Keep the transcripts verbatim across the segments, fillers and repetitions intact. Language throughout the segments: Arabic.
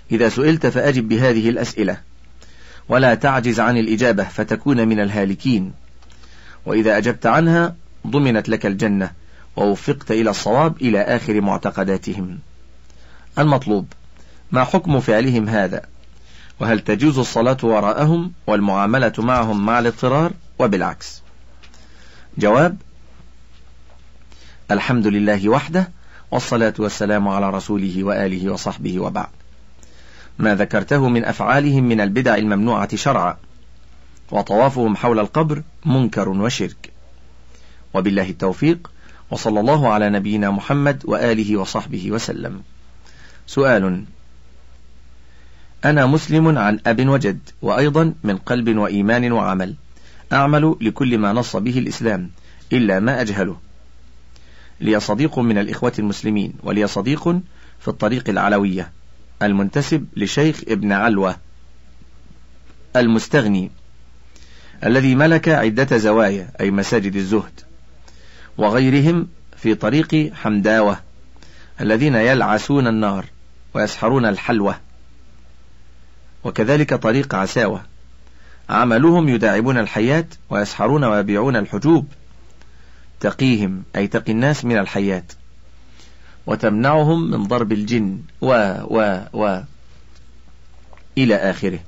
إذا سئلت فأجب بهذه الأسئلة، ولا تعجز عن الإجابة فتكون من الهالكين، وإذا أجبت عنها ضمنت لك الجنة ووفقت إلى الصواب إلى آخر معتقداتهم. المطلوب: ما حكم فعلهم هذا؟ وهل تجوز الصلاة وراءهم والمعاملة معهم مع الاضطرار وبالعكس؟ جواب: الحمد لله وحده، والصلاة والسلام على رسوله وآله وصحبه، وبعد. ما ذكرته من أفعالهم من البدع الممنوعة شرعا، وطوافهم حول القبر منكر وشرك، وبالله التوفيق، وصلى الله على نبينا محمد وآله وصحبه وسلم. سؤال: أنا مسلم عن أب وجد، وأيضا من قلب وإيمان وعمل، أعمل لكل ما نص به الإسلام إلا ما أجهله. لي صديق من الإخوة المسلمين، ولي صديق في الطريق العلوية المنتسب لشيخ ابن علوة المستغني الذي ملك عدة زوايا أي مساجد الزهد، وغيرهم في طريق حمداوة الذين يلعسون النار ويسحرون الحلوة، وكذلك طريق عساوة عملهم يداعبون الحيات ويسحرون ويبيعون الحجوب، تقيهم أي تقي الناس من الحيات وتمنعهم من ضرب الجن و و و إلى آخره.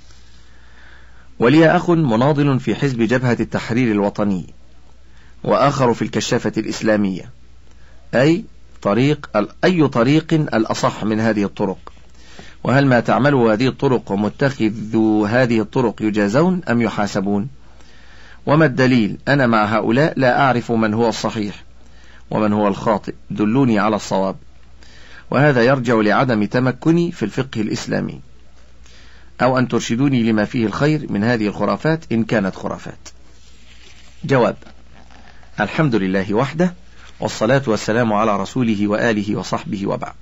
ولي أخ مناضل في حزب جبهة التحرير الوطني، وآخر في الكشافة الإسلامية. أي طريق أي طريق الأصح من هذه الطرق؟ وهل ما تعمله هذه الطرق ومتخذو هذه الطرق يجازون أم يحاسبون؟ وما الدليل؟ أنا مع هؤلاء لا أعرف من هو الصحيح ومن هو الخاطئ، دلوني على الصواب. وهذا يرجع لعدم تمكني في الفقه الإسلامي، أو أن ترشدوني لما فيه الخير من هذه الخرافات إن كانت خرافات. جواب: الحمد لله وحده، والصلاة والسلام على رسوله وآله وصحبه، وبعد.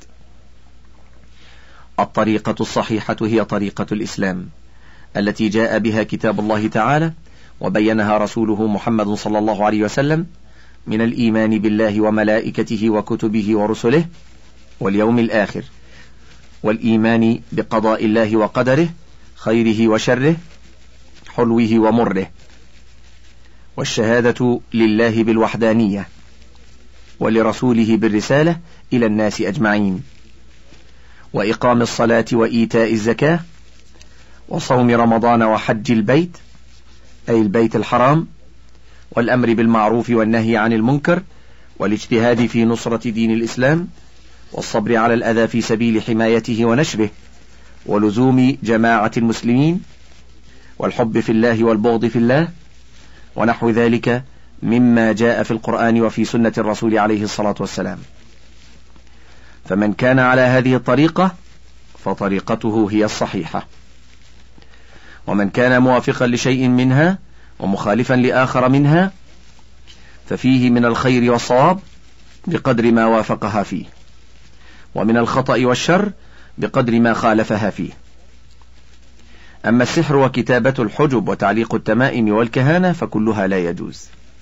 الطريقة الصحيحة هي طريقة الإسلام التي جاء بها كتاب الله تعالى وبينها رسوله محمد صلى الله عليه وسلم من الإيمان بالله وملائكته وكتبه ورسله واليوم الآخر، والإيمان بقضاء الله وقدره خيره وشره حلوه ومره، والشهادة لله بالوحدانية ولرسوله بالرسالة إلى الناس أجمعين، وإقام الصلاة وإيتاء الزكاة وصوم رمضان وحج البيت أي البيت الحرام، والأمر بالمعروف والنهي عن المنكر، والاجتهاد في نصرة دين الإسلام، والصبر على الأذى في سبيل حمايته ونشره، ولزوم جماعة المسلمين، والحب في الله والبغض في الله، ونحو ذلك مما جاء في القرآن وفي سنة الرسول عليه الصلاة والسلام. فمن كان على هذه الطريقة فطريقته هي الصحيحة، ومن كان موافقا لشيء منها ومخالفا لآخر منها ففيه من الخير والصواب بقدر ما وافقها فيه، ومن الخطأ والشر بقدر ما خالفها فيه. أما السحر وكتابة الحجب وتعليق التمائم والكهانة فكلها لا يجوز.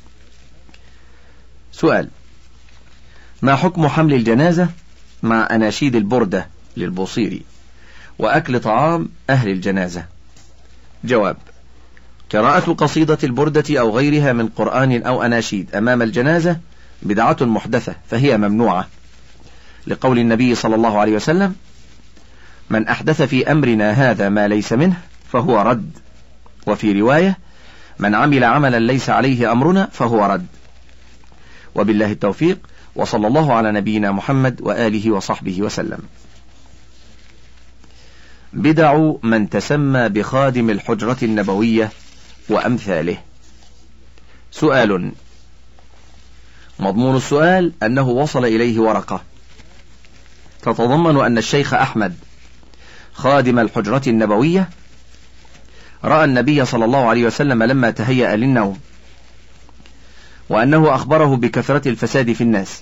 سؤال: ما حكم حمل الجنازة مع أناشيد البردة للبوصيري وأكل طعام أهل الجنازة؟ جواب: قراءة قصيدة البردة أو غيرها من قرآن أو أناشيد أمام الجنازة بدعة محدثة فهي ممنوعة، لقول النبي صلى الله عليه وسلم: من أحدث في أمرنا هذا ما ليس منه فهو رد، وفي رواية: من عمل عملا ليس عليه أمرنا فهو رد. وبالله التوفيق، وصلى الله على نبينا محمد وآله وصحبه وسلم. بدع من تسمى بخادم الحجرة النبوية وأمثاله. سؤال: مضمون السؤال أنه وصل إليه ورقة تتضمن أن الشيخ أحمد خادم الحجرة النبوية رأى النبي صلى الله عليه وسلم لما تهيأ للنوم، وأنه أخبره بكثرة الفساد في الناس،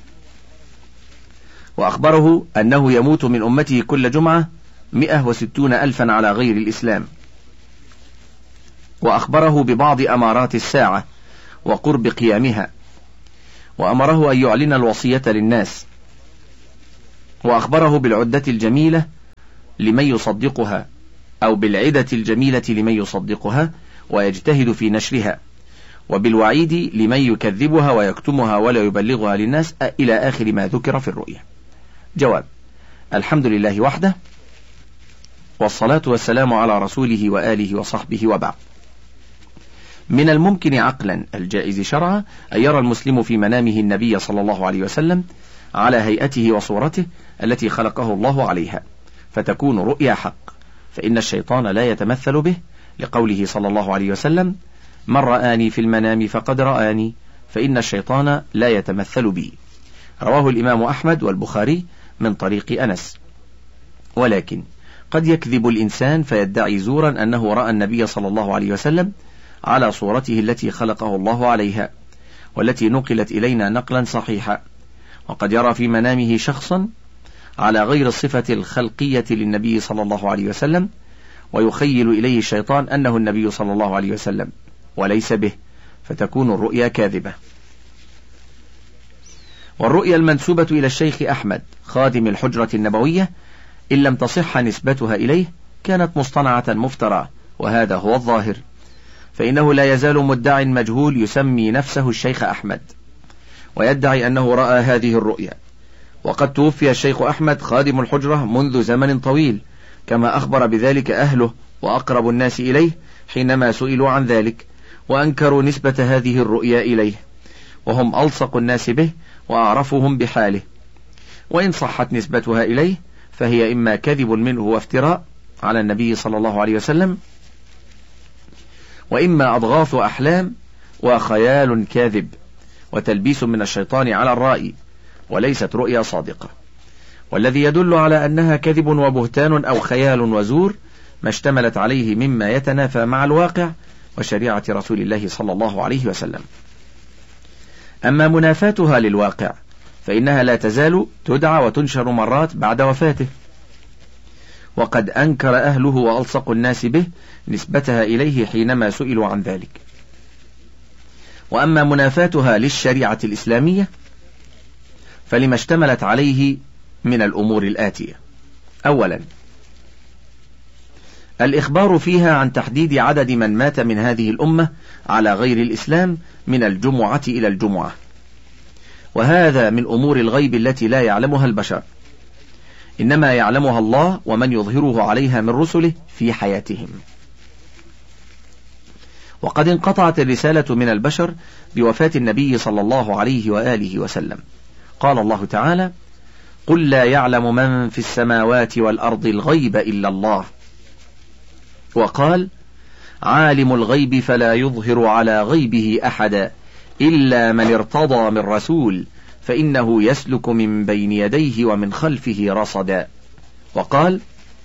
وأخبره أنه يموت من أمته كل جمعة مئة وستون ألفا على غير الإسلام، وأخبره ببعض أمارات الساعة وقرب قيامها، وأمره أن يعلن الوصية للناس، وأخبره بالعدة الجميلة لمن يصدقها أو بالعدة الجميلة لمن يصدقها ويجتهد في نشرها، وبالوعيد لمن يكذبها ويكتمها ولا يبلغها للناس إلى آخر ما ذكر في الرؤيا. جواب: الحمد لله وحده، والصلاة والسلام على رسوله وآله وصحبه، وبعد. من الممكن عقلا الجائز شرعا أن يرى المسلم في منامه النبي صلى الله عليه وسلم على هيئته وصورته التي خلقه الله عليها، فتكون رؤيا حق، فإن الشيطان لا يتمثل به، لقوله صلى الله عليه وسلم: من رآني في المنام فقد رآني، فإن الشيطان لا يتمثل بي. رواه الإمام أحمد والبخاري من طريق أنس. ولكن قد يكذب الإنسان فيدعي زورا أنه رأى النبي صلى الله عليه وسلم على صورته التي خلقه الله عليها، والتي نقلت إلينا نقلا صحيحا، وقد يرى في منامه شخصا على غير الصفة الخلقية للنبي صلى الله عليه وسلم، ويخيل إليه الشيطان أنه النبي صلى الله عليه وسلم وليس به، فتكون الرؤيا كاذبة. والرؤيا المنسوبة إلى الشيخ أحمد خادم الحجرة النبوية إن لم تصح نسبتها إليه كانت مصطنعة مفترى، وهذا هو الظاهر، فإنه لا يزال مدع مجهول يسمي نفسه الشيخ أحمد ويدعي أنه رأى هذه الرؤيا، وقد توفي الشيخ أحمد خادم الحجرة منذ زمن طويل، كما أخبر بذلك أهله وأقرب الناس إليه حينما سئلوا عن ذلك، وأنكروا نسبة هذه الرؤيا إليه، وهم ألصق الناس به وأعرفهم بحاله. وإن صحت نسبتها إليه فهي إما كذب منه وافتراء على النبي صلى الله عليه وسلم، وإما أضغاث أحلام وخيال كاذب وتلبيس من الشيطان على الرائي، وليست رؤيا صادقة. والذي يدل على أنها كذب وبهتان أو خيال وزور ما اشتملت عليه مما يتنافى مع الواقع وشريعة رسول الله صلى الله عليه وسلم. أما منافاتها للواقع فإنها لا تزال تدعى وتنشر مرات بعد وفاته، وقد أنكر أهله وألصق الناس به نسبتها إليه حينما سئلوا عن ذلك. وأما منافاتها للشريعة الإسلامية فلما اشتملت عليه من الأمور الآتية: أولا، الإخبار فيها عن تحديد عدد من مات من هذه الأمة على غير الإسلام من الجمعة إلى الجمعة، وهذا من أمور الغيب التي لا يعلمها البشر، إنما يعلمها الله ومن يظهره عليها من رسله في حياتهم. وقد انقطعت الرسالة من البشر بوفاة النبي صلى الله عليه وآله وسلم. قال الله تعالى: قل لا يعلم من في السماوات والأرض الغيب إلا الله. وقال: عالم الغيب فلا يظهر على غيبه أحدا إلا من ارتضى من رسول فإنه يسلك من بين يديه ومن خلفه رصدا. وقال: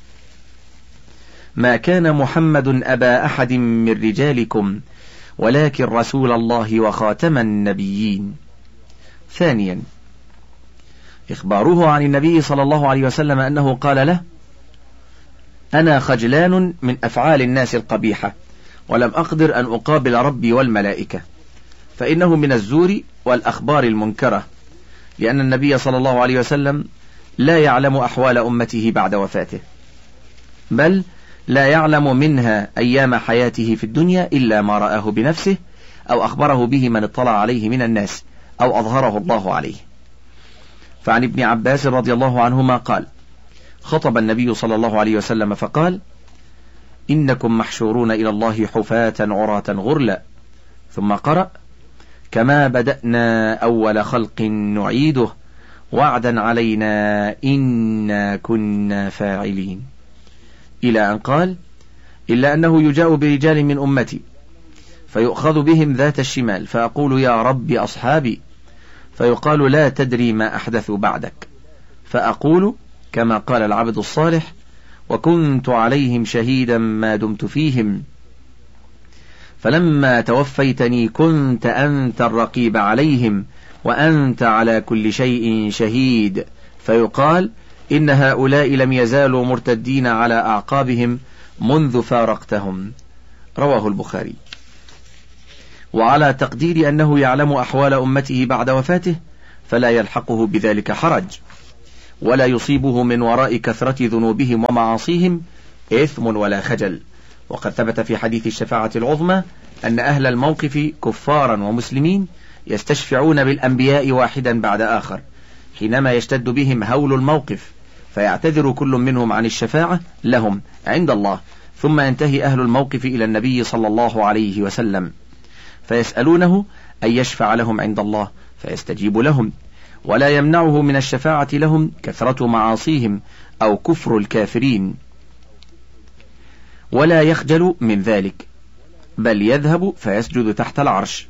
ما كان محمد أبا أحد من رجالكم ولكن رسول الله وخاتم النبيين. ثانيا، إخباره عن النبي صلى الله عليه وسلم أنه قال له: أنا خجلان من أفعال الناس القبيحة ولم أقدر أن أقابل ربي والملائكة، فإنه من الزور والأخبار المنكرة، لأن النبي صلى الله عليه وسلم لا يعلم أحوال أمته بعد وفاته، بل لا يعلم منها أيام حياته في الدنيا إلا ما رآه بنفسه أو أخبره به من اطلع عليه من الناس أو أظهره الله عليه. فعن ابن عباس رضي الله عنهما قال: خطب النبي صلى الله عليه وسلم فقال: إنكم محشورون إلى الله حفاة عراة غرلا، ثم قرأ: كما بدأنا أول خلق نعيده وعدا علينا إنا كنا فاعلين، إلى أن قال: إلا أنه يجاء برجال من أمتي فيؤخذ بهم ذات الشمال فأقول يا رب أصحابي، فيقال لا تدري ما أحدثوا بعدك، فأقول كما قال العبد الصالح: وكنت عليهم شهيدا ما دمت فيهم، فلما توفيتني كنت أنت الرقيب عليهم وأنت على كل شيء شهيد، فيقال: إن هؤلاء لم يزالوا مرتدين على أعقابهم منذ فارقتهم. رواه البخاري. وعلى تقدير أنه يعلم أحوال أمته بعد وفاته فلا يلحقه بذلك حرج، ولا يصيبه من وراء كثرة ذنوبهم ومعاصيهم إثم ولا خجل. وقد ثبت في حديث الشفاعة العظمى أن أهل الموقف كفارا ومسلمين يستشفعون بالأنبياء واحدا بعد آخر حينما يشتد بهم هول الموقف، فيعتذر كل منهم عن الشفاعة لهم عند الله، ثم ينتهي أهل الموقف إلى النبي صلى الله عليه وسلم فيسألونه أن يشفع لهم عند الله فيستجيب لهم، ولا يمنعه من الشفاعة لهم كثرة معاصيهم أو كفر الكافرين، ولا يخجل من ذلك، بل يذهب فيسجد تحت العرش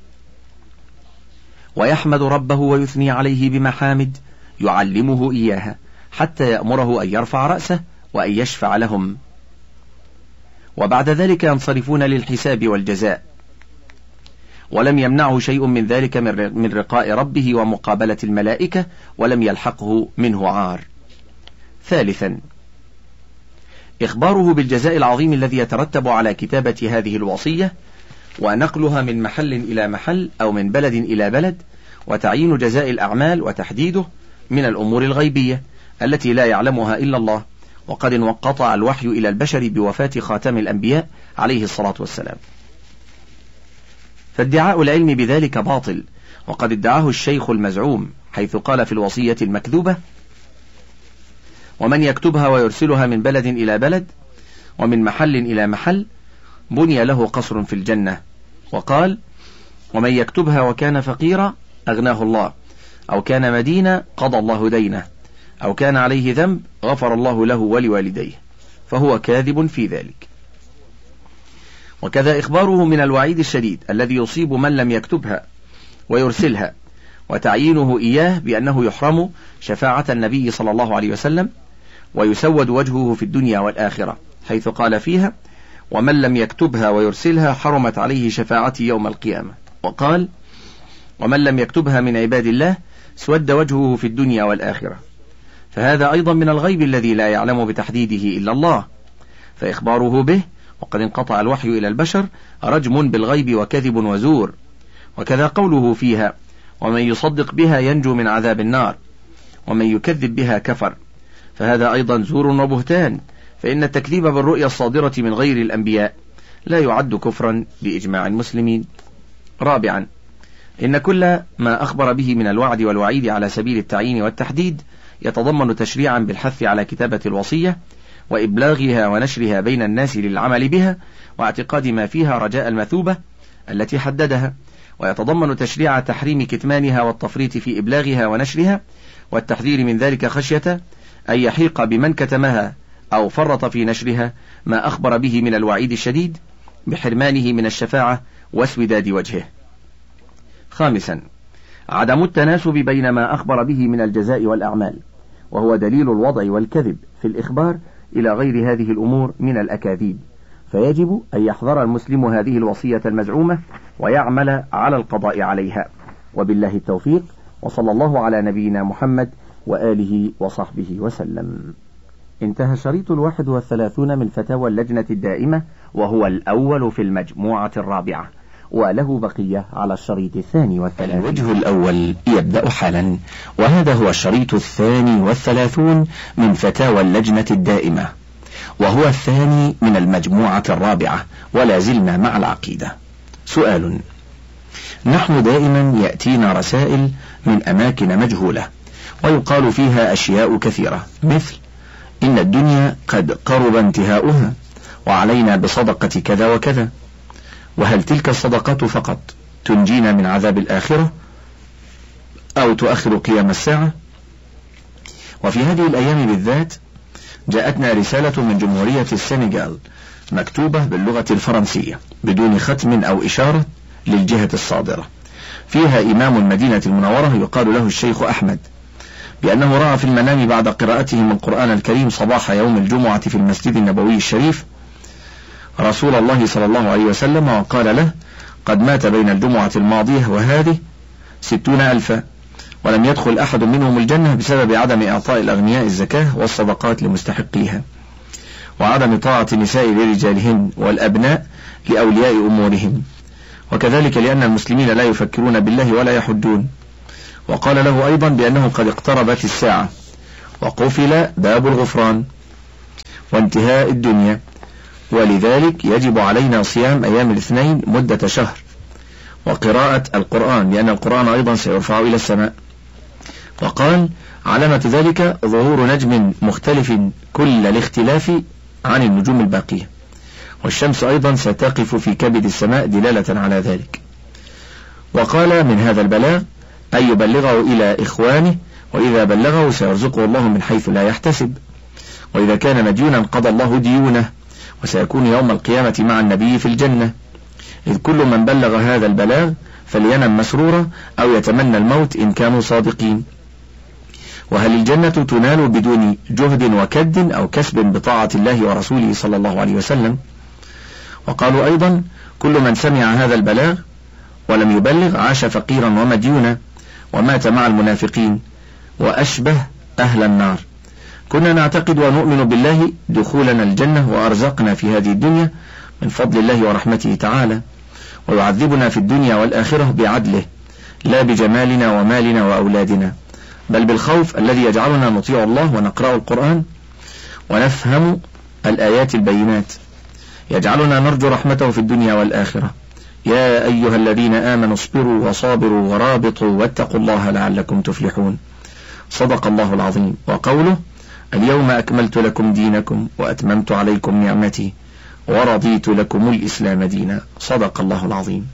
ويحمد ربه ويثني عليه بمحامد يعلمه إياها حتى يأمره أن يرفع رأسه وأن يشفع لهم، وبعد ذلك ينصرفون للحساب والجزاء، ولم يمنعه شيء من ذلك من رقاء ربه ومقابلة الملائكة، ولم يلحقه منه عار. ثالثا، إخباره بالجزاء العظيم الذي يترتب على كتابة هذه الوصية ونقلها من محل إلى محل أو من بلد إلى بلد، وتعيين جزاء الأعمال وتحديده من الأمور الغيبية التي لا يعلمها إلا الله، وقد انقطع الوحي إلى البشر بوفاة خاتم الأنبياء عليه الصلاة والسلام، فادعاء العلم بذلك باطل، وقد ادعاه الشيخ المزعوم حيث قال في الوصية المكذوبة: ومن يكتبها ويرسلها من بلد إلى بلد ومن محل إلى محل بني له قصر في الجنة، وقال: ومن يكتبها وكان فقيرا أغناه الله، أو كان مدينا قضى الله دينه، أو كان عليه ذنب غفر الله له ولوالديه، فهو كاذب في ذلك. وكذا إخباره من الوعيد الشديد الذي يصيب من لم يكتبها ويرسلها، وتعيينه إياه بأنه يحرم شفاعة النبي صلى الله عليه وسلم ويسود وجهه في الدنيا والآخرة، حيث قال فيها: ومن لم يكتبها ويرسلها حرمت عليه شفاعتي يوم القيامة، وقال: ومن لم يكتبها من عباد الله سود وجهه في الدنيا والآخرة، فهذا أيضا من الغيب الذي لا يعلم بتحديده إلا الله، فإخباره به وقد انقطع الوحي إلى البشر رجم بالغيب وكذب وزور. وكذا قوله فيها: ومن يصدق بها ينجو من عذاب النار، ومن يكذب بها كفر، فهذا أيضا زور وبهتان، فإن التكذيب بالرؤيا الصادرة من غير الأنبياء لا يعد كفرا بإجماع المسلمين. رابعا، إن كل ما أخبر به من الوعد والوعيد على سبيل التعيين والتحديد يتضمن تشريعا بالحث على كتابة الوصية وإبلاغها ونشرها بين الناس للعمل بها واعتقاد ما فيها رجاء المثوبة التي حددها، ويتضمن تشريع تحريم كتمانها والتفريط في إبلاغها ونشرها والتحذير من ذلك خشية أن يحيق بمن كتمها أو فرط في نشرها ما أخبر به من الوعيد الشديد بحرمانه من الشفاعة واسوداد وجهه. خامسا، عدم التناسب بين ما أخبر به من الجزاء والأعمال، وهو دليل الوضع والكذب في الإخبار إلى غير هذه الأمور من الأكاذيب، فيجب أن يحذر المسلم هذه الوصية المزعومة ويعمل على القضاء عليها. وبالله التوفيق، وصلى الله على نبينا محمد وآله وصحبه وسلم. انتهى الشريط الواحد والثلاثون من فتاوى اللجنة الدائمة، وهو الأول في المجموعة الرابعة، وله بقية على الشريط الثاني والثلاثين. الوجه الأول يبدأ حالا، وهذا هو الشريط الثاني والثلاثون من فتاوى اللجنة الدائمة، وهو الثاني من المجموعة الرابعة، ولا زلنا مع العقيدة. سؤال: نحن دائما يأتينا رسائل من أماكن مجهولة ويقال فيها أشياء كثيرة، مثل: إن الدنيا قد قرب انتهاؤها وعلينا بصدقة كذا وكذا، وهل تلك الصدقات فقط تنجينا من عذاب الآخرة أو تؤخر قيام الساعة؟ وفي هذه الأيام بالذات جاءتنا رسالة من جمهورية السنغال مكتوبة باللغة الفرنسية بدون ختم أو إشارة للجهة الصادرة، فيها إمام المدينة المنورة يقال له الشيخ أحمد بأنه رأى في المنام بعد قراءته من القرآن الكريم صباح يوم الجمعة في المسجد النبوي الشريف رسول الله صلى الله عليه وسلم، وقال له: قد مات بين الجمعة الماضية وهذه ستون ألفا، ولم يدخل أحد منهم الجنة بسبب عدم إعطاء الأغنياء الزكاة والصدقات لمستحقيها، وعدم طاعة النساء لرجالهن والأبناء لأولياء أمورهم، وكذلك لأن المسلمين لا يفكرون بالله ولا يحجون. وقال له أيضا بأنه قد اقتربت الساعة وقفل باب الغفران وانتهاء الدنيا، ولذلك يجب علينا صيام أيام الاثنين مدة شهر، وقراءة القرآن لأن القرآن أيضا سيرفع إلى السماء. وقال علامة ذلك ظهور نجم مختلف كل الاختلاف عن النجوم الباقية، والشمس أيضا ستقف في كبد السماء دلالة على ذلك. وقال من هذا البلاغ أن يبلغه إلى إخوانه، وإذا بلغه سيرزقه الله من حيث لا يحتسب، وإذا كان مديونا قضى الله ديونه، وسيكون يوم القيامة مع النبي في الجنة. إذ كل من بلغ هذا البلاغ فلينم مسرورا أو يتمنى الموت إن كانوا صادقين. وهل الجنة تنال بدون جهد وكد أو كسب بطاعة الله ورسوله صلى الله عليه وسلم؟ وقالوا أيضا كل من سمع هذا البلاغ ولم يبلغ عاش فقيرا ومديونا ومات مع المنافقين وأشبه أهل النار. كنا نعتقد ونؤمن بالله دخولنا الجنة وأرزقنا في هذه الدنيا من فضل الله ورحمته تعالى، ويعذبنا في الدنيا والآخرة بعدله لا بجمالنا ومالنا وأولادنا، بل بالخوف الذي يجعلنا نطيع الله ونقرأ القرآن ونفهم الآيات البينات، يجعلنا نرجو رحمته في الدنيا والآخرة. يا أيها الذين آمنوا اصبروا وصابروا ورابطوا واتقوا الله لعلكم تفلحون. صدق الله العظيم. وقوله اليوم أكملت لكم دينكم وأتممت عليكم نعمتي ورضيت لكم الإسلام دينا. صدق الله العظيم.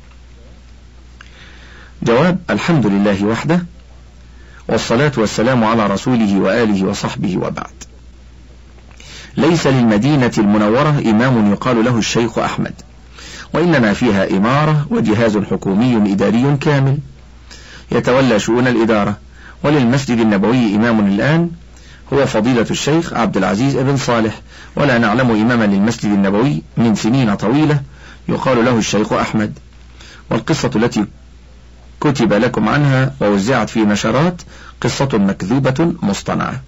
جواب: الحمد لله وحده، والصلاة والسلام على رسوله وآله وصحبه، وبعد. ليس للمدينة المنورة إمام يقال له الشيخ أحمد، وإنما فيها إمارة وجهاز حكومي إداري كامل يتولى شؤون الإدارة. وللمسجد النبوي إمام الآن هو فضيلة الشيخ عبد العزيز بن صالح، ولا نعلم إماما للمسجد النبوي من سنين طويلة يقال له الشيخ أحمد. والقصة التي كتب لكم عنها ووزعت في نشرات قصة مكذوبة مصطنعة.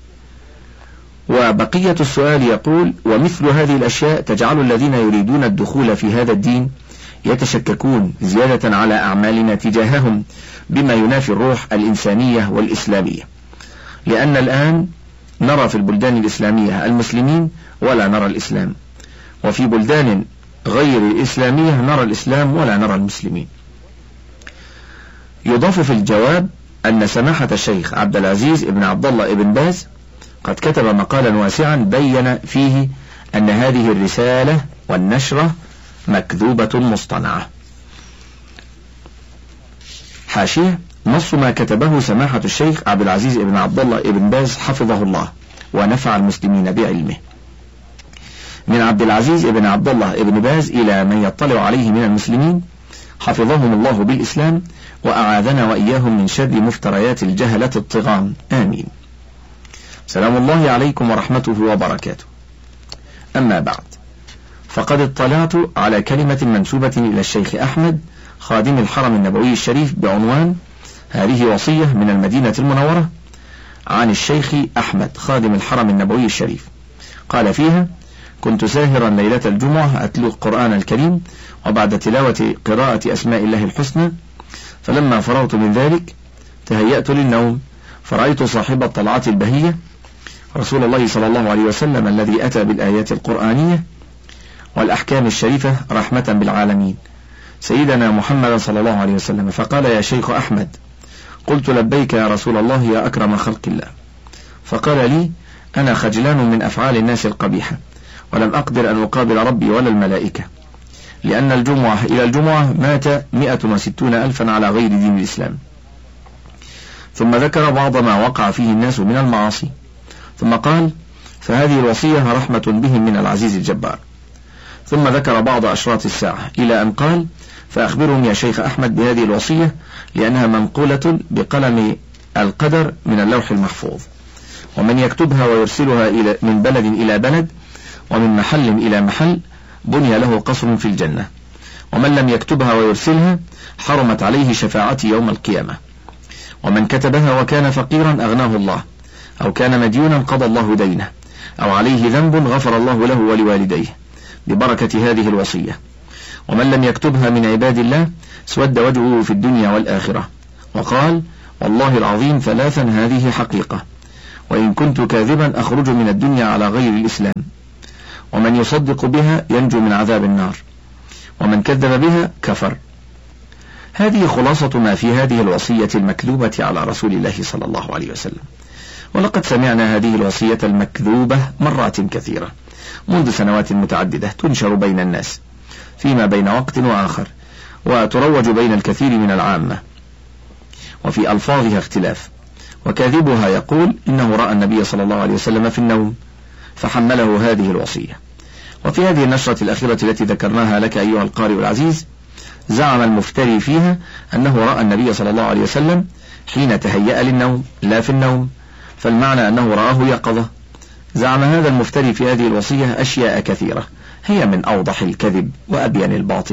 وبقية السؤال يقول: ومثل هذه الأشياء تجعل الذين يريدون الدخول في هذا الدين يتشككون زيادة على أعمالنا تجاههم بما ينافي الروح الإنسانية والإسلامية، لأن الآن نرى في البلدان الإسلامية المسلمين ولا نرى الإسلام، وفي بلدان غير الإسلامية نرى الإسلام ولا نرى المسلمين. يضاف في الجواب أن سماحة الشيخ عبد العزيز بن عبد الله بن باز قد كتب مقالا واسعا بين فيه أن هذه الرسالة والنشرة مكذوبة مصطنعة. حاشية: نص ما كتبه سماحة الشيخ عبد العزيز بن عبد الله بن باز حفظه الله ونفع المسلمين بعلمه. من عبد العزيز بن عبد الله بن باز إلى من يطلع عليه من المسلمين حفظهم الله بالإسلام وأعاذنا وإياهم من شر مفتريات الجهلة الطغام، آمين. سلام الله عليكم ورحمته وبركاته. أما بعد، فقد اطلعت على كلمة منسوبة إلى الشيخ أحمد خادم الحرم النبوي الشريف بعنوان هذه وصية من المدينة المنورة عن الشيخ أحمد خادم الحرم النبوي الشريف. قال فيها: كنت ساهرا ليلة الجمعة أتلو القرآن الكريم، وبعد تلاوة قراءة أسماء الله الحسنى، فلما فرغت من ذلك تهيأت للنوم، فرأيت صاحب الطلعة البهية رسول الله صلى الله عليه وسلم الذي أتى بالآيات القرآنية والأحكام الشريفة رحمة بالعالمين، سيدنا محمد صلى الله عليه وسلم، فقال: يا شيخ أحمد. قلت: لبيك يا رسول الله يا أكرم خلق الله. فقال لي: أنا خجلان من أفعال الناس القبيحة، ولم أقدر أن أقابل ربي ولا الملائكة، لأن الجمعة إلى الجمعة مات مئة وستون ألفا على غير دين الإسلام. ثم ذكر بعض ما وقع فيه الناس من المعاصي، ثم قال: فهذه الوصية رحمة بهم من العزيز الجبار. ثم ذكر بعض أشراط الساعة إلى أن قال: فأخبرهم يا شيخ أحمد بهذه الوصية لأنها منقولة بقلم القدر من اللوح المحفوظ، ومن يكتبها ويرسلها إلى من بلد إلى بلد ومن محل إلى محل بني له قصر في الجنة، ومن لم يكتبها ويرسلها حرمت عليه شفاعتي يوم القيامة، ومن كتبها وكان فقيرا أغناه الله، أو كان مديونا قضى الله دينه، أو عليه ذنب غفر الله له ولوالديه ببركة هذه الوصية، ومن لم يكتبها من عباد الله سود وجهه في الدنيا والآخرة. وقال: والله العظيم ثلاثا هذه حقيقة، وإن كنت كاذبا أخرج من الدنيا على غير الإسلام، ومن يصدق بها ينجو من عذاب النار، ومن كذب بها كفر. هذه خلاصة ما في هذه الوصية المكذوبة على رسول الله صلى الله عليه وسلم. ولقد سمعنا هذه الوصية المكذوبة مرات كثيرة منذ سنوات متعددة، تنشر بين الناس فيما بين وقت وآخر، وتروج بين الكثير من العامة، وفي ألفاظها اختلاف. وكاذبها يقول إنه رأى النبي صلى الله عليه وسلم في النوم فحمله هذه الوصية. وفي هذه النشرة الأخيرة التي ذكرناها لك أيها القارئ العزيز، زعم المفتري فيها أنه رأى النبي صلى الله عليه وسلم حين تهيأ للنوم لا في النوم، فالمعنى أنه رآه يقظة. زعم هذا المفتري في هذه الوصية أشياء كثيرة هي من أوضح الكذب وأبين الباطل.